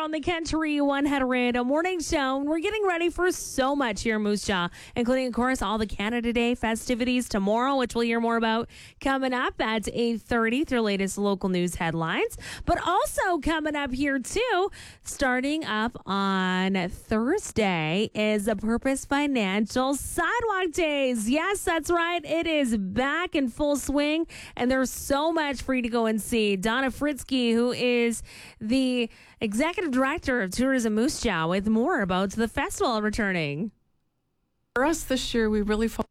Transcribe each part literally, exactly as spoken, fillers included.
on the Country one hundred Morning Show. We're getting ready for so much here in Moose Jaw, including, of course, all the Canada Day festivities tomorrow, which we'll hear more about coming up at eight thirty through latest local news headlines. But also coming up here, too, starting up on Thursday is the Purpose Financial Sidewalk Days. Yes, that's right. It is back in full swing, and there's so much for you to go and see. Donna Fritzke, who is the Executive Director of Tourism Moose Jaw, with more about the festival returning. For us this year, we really focused.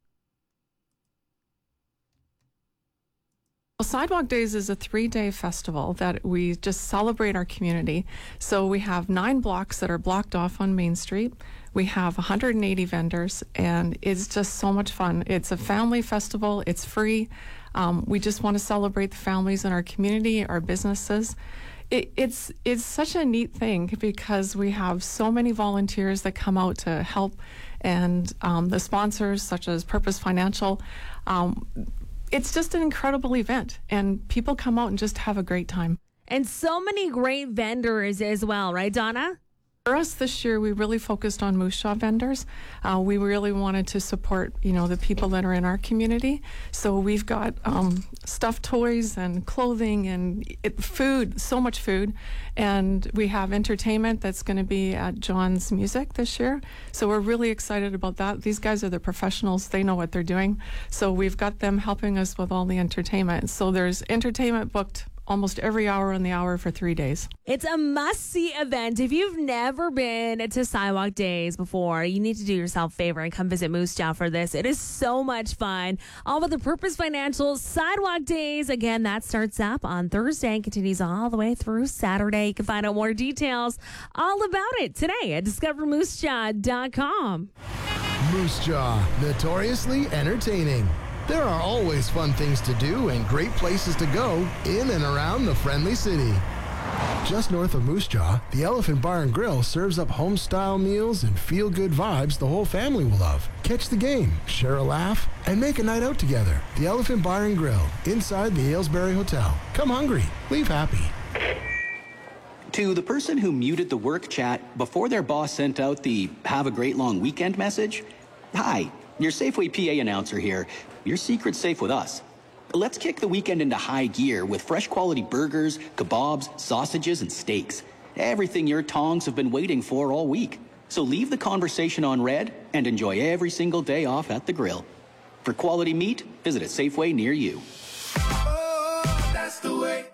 Well, Sidewalk Days is a three-day festival that we just celebrate our community. So we have nine blocks that are blocked off on Main Street. We have one hundred eighty vendors, and it's just so much fun. It's a family festival. It's free. Um, we just want to celebrate the families in our community, our businesses. It, it's it's such a neat thing because we have so many volunteers that come out to help, and um, the sponsors such as Purpose Financial. Um, it's just an incredible event, and people come out and just have a great time. And so many great vendors as well, right, Donna? For us this year, we really focused on Moose Jaw vendors. Uh, we really wanted to support, you know, the people that are in our community. So we've got um, stuffed toys and clothing and it, food, so much food. And we have entertainment that's going to be at John's Music this year. So we're really excited about that. These guys are the professionals. They know what they're doing. So we've got them helping us with all the entertainment. So there's entertainment booked almost every hour on the hour for three days. It's a must-see event. If you've never been to Sidewalk Days before, you need to do yourself a favor and come visit Moose Jaw for this. It is so much fun. All with the Purpose Financial Sidewalk Days. Again, that starts up on Thursday and continues all the way through Saturday. You can find out more details all about it today at discover moose jaw dot com. Moose Jaw, notoriously entertaining. There are always fun things to do and great places to go in and around the friendly city. Just north of Moose Jaw, the Elephant Bar and Grill serves up home-style meals and feel-good vibes the whole family will love. Catch the game, share a laugh, and make a night out together. The Elephant Bar and Grill, inside the Aylesbury Hotel. Come hungry, leave happy. To the person who muted the work chat before their boss sent out the "Have a great long weekend" message, hi, your Safeway P A announcer here. Your secret's safe with us. Let's kick the weekend into high gear with fresh quality burgers, kebabs, sausages, and steaks. Everything your tongs have been waiting for all week. So leave the conversation on red and enjoy every single day off at the grill. For quality meat, visit a Safeway near you. Oh, that's the way.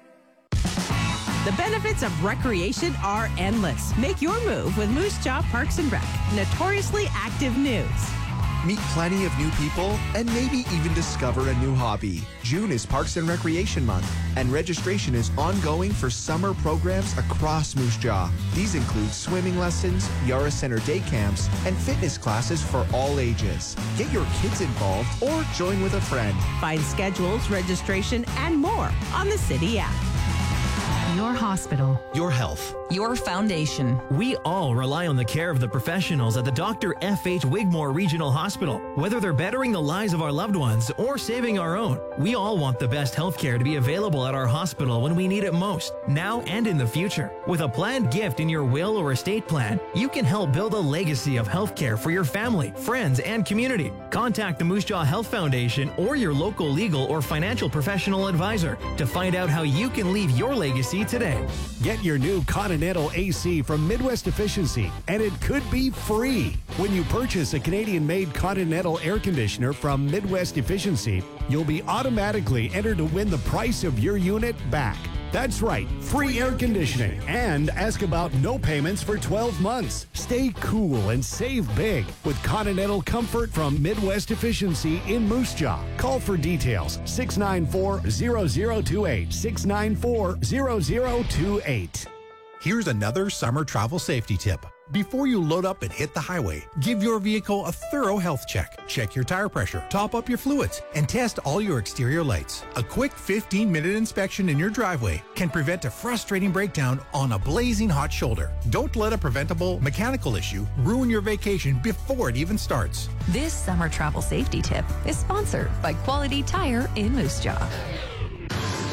The benefits of recreation are endless. Make your move with Moose Jaw Parks and Rec. Notoriously active news. Meet plenty of new people and maybe even discover a new hobby. June is Parks and Recreation Month, and registration is ongoing for summer programs across Moose Jaw. These include swimming lessons, Yara Center day camps, and fitness classes for all ages. Get your kids involved or join with a friend. Find schedules, registration, and more on the City app. Your hospital. Your health. Your foundation. We all rely on the care of the professionals at the Doctor F H Wigmore Regional Hospital. Whether they're bettering the lives of our loved ones or saving our own, we all want the best health care to be available at our hospital when we need it most, now and in the future. With a planned gift in your will or estate plan, you can help build a legacy of health care for your family, friends, and community. Contact the Moose Jaw Health Foundation or your local legal or financial professional advisor to find out how you can leave your legacy today. Get your new Continental A C from Midwest Efficiency, and it could be free. When you purchase a Canadian-made Continental air conditioner from Midwest Efficiency, you'll be automatically entered to win the price of your unit back. That's right, free air conditioning. And ask about no payments for twelve months. Stay cool and save big with Continental Comfort from Midwest Efficiency in Moose Jaw. Call for details, six nine four, zero zero two eight, six nine four, zero zero two eight. Here's another summer travel safety tip. Before you load up and hit the highway, give your vehicle a thorough health check. Check your tire pressure, top up your fluids, and test all your exterior lights. A quick fifteen minute inspection in your driveway can prevent a frustrating breakdown on a blazing hot shoulder. Don't let a preventable mechanical issue ruin your vacation before it even starts. This summer travel safety tip is sponsored by Quality Tire in Moose Jaw.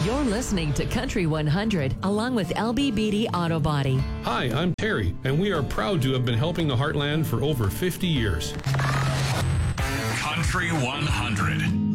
You're listening to Country one hundred, along with L B Beatty Auto Body. Hi, I'm Terry, and we are proud to have been helping the Heartland for over fifty years. Country one hundred.